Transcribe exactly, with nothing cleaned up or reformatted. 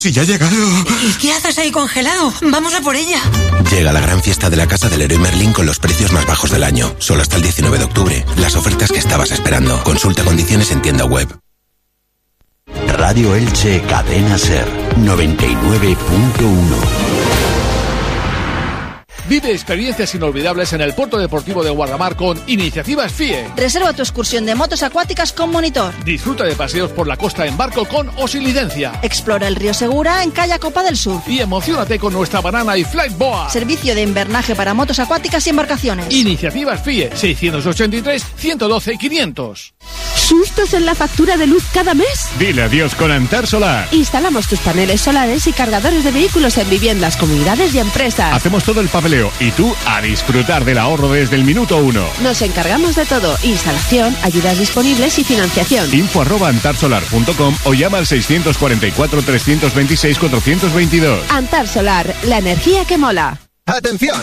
¡Sí, ya ha llegado! ¿Y qué haces ahí congelado? ¡Vamos a por ella! Llega la gran fiesta de la Casa del Leroy Merlin con los precios más bajos del año. Solo hasta el diecinueve de octubre. Las ofertas que estabas esperando. Consulta condiciones en tienda web. Radio Elche Cadena Ser noventa y nueve punto uno. Vive experiencias inolvidables en el Puerto Deportivo de Guardamar con Iniciativas F I E. Reserva tu excursión de motos acuáticas con monitor. Disfruta de paseos por la costa en barco con o sin licencia. Explora el río Segura en Calla Copa del Sur. Y emocionate con nuestra banana y Flight Boa. Servicio de invernaje para motos acuáticas y embarcaciones. Iniciativas F I E seiscientos ochenta y tres, ciento doce, quinientos. ¿Sustos en la factura de luz cada mes? Dile adiós con Antar Solar. Instalamos tus paneles solares y cargadores de vehículos en viviendas, comunidades y empresas. Hacemos todo el papeleo y tú a disfrutar del ahorro desde el minuto uno. Nos encargamos de todo: instalación, ayudas disponibles y financiación. Info arroba antarsolar punto com o llama al seiscientos cuarenta y cuatro, trescientos veintiséis, cuatrocientos veintidós. Antar Solar, la energía que mola. ¡Atención!